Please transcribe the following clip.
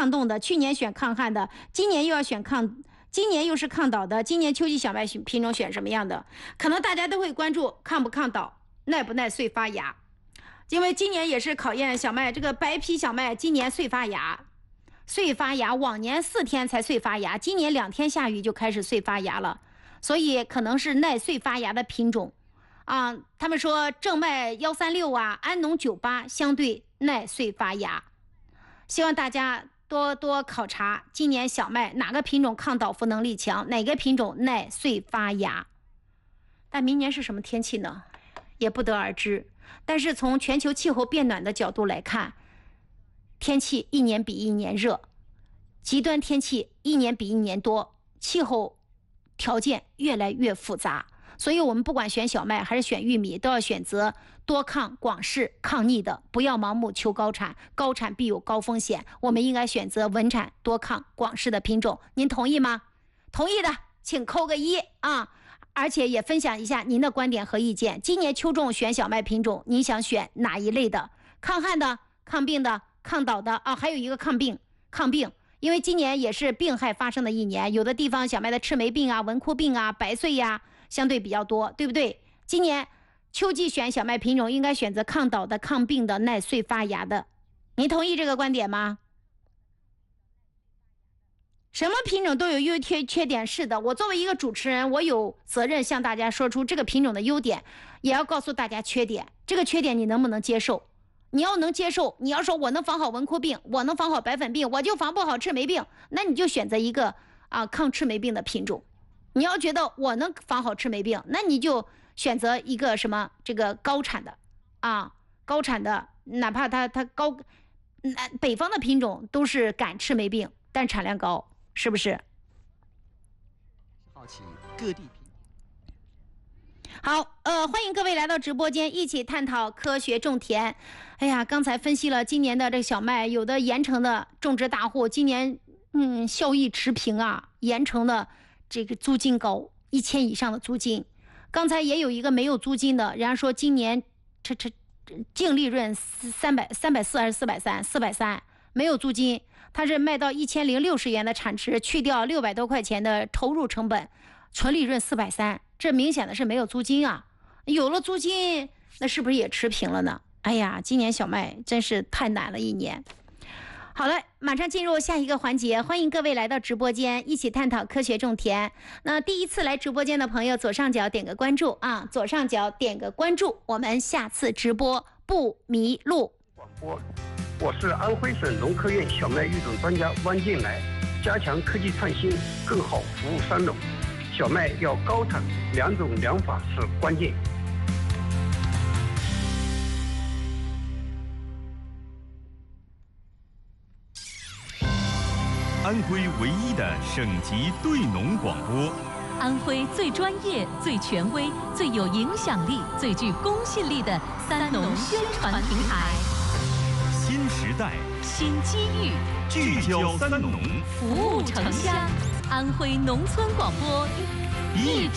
抗冻的，去年选抗旱的，今年又是抗倒的，今年秋季小麦品种选什么样的？可能大家都会关注抗不抗倒，耐不耐穗发芽，因为今年也是考验小麦这个白皮小麦，今年穗发芽，往年4天才穗发芽，今年2天下雨就开始穗发芽了，所以可能是耐穗发芽的品种啊。他们说正麦136啊，安农98相对耐穗发芽，希望大家多多考察今年小麦哪个品种抗倒伏能力强，哪个品种耐穗发芽。但明年是什么天气呢？也不得而知。但是从全球气候变暖的角度来看，天气一年比一年热，极端天气一年比一年多，气候条件越来越复杂，所以我们不管选小麦还是选玉米，都要选择多抗广适抗逆的，不要盲目求高产，高产必有高风险，我们应该选择稳产多抗广适的品种。您同意吗？同意的请扣个1啊！而且也分享一下您的观点和意见。今年秋种选小麦品种，您想选哪一类的？抗旱的、抗病的、抗倒的啊，还有一个抗病，因为今年也是病害发生的一年，有的地方小麦的赤霉病啊、文枯病啊、白穗呀，相对比较多，对不对？今年秋季选小麦品种，应该选择抗倒的、抗病的、耐穗发芽的。您同意这个观点吗？什么品种都有优缺点，是的，我作为一个主持人，我有责任向大家说出这个品种的优点，也要告诉大家缺点。这个缺点你能不能接受？你要能接受，你要说我能防好文枯病，我能防好白粉病，我就防不好赤霉病，那你就选择一个抗赤霉病的品种。你要觉得我能防好赤霉病，那你就选择一个什么这个高产的高产的，哪怕它高，北方的品种都是赶赤霉病，但产量高。是不是？ 好奇各地好，欢迎各位来到直播间，一起探讨科学种田。哎呀，刚才分析了今年的这个小麦，有的盐城的种植大户今年效益持平啊，盐城的这个租金高，1000以上的租金。刚才也有一个没有租金的，人家说今年这净利润340还是430，没有租金。它是卖到1060元的产值，去掉600多块钱的投入成本，纯利润430，这明显的是没有租金啊。有了租金，那是不是也持平了呢？哎呀，今年小麦真是太难了一年。好了，马上进入下一个环节，欢迎各位来到直播间，一起探讨科学种田。那第一次来直播间的朋友，左上角点个关注啊，左上角点个关注，我们下次直播不迷路。 广播。我是安徽省农科院小麦育种专家汪建来，加强科技创新，更好服务三农。小麦要高产，2种2法是关键。 安徽唯一的省级对农广播， 安徽最专业、最权威、最有影响力、最具公信力的三农宣传平台。 新时代， 新机遇， 聚焦三农， 服务城乡。安徽农村广播一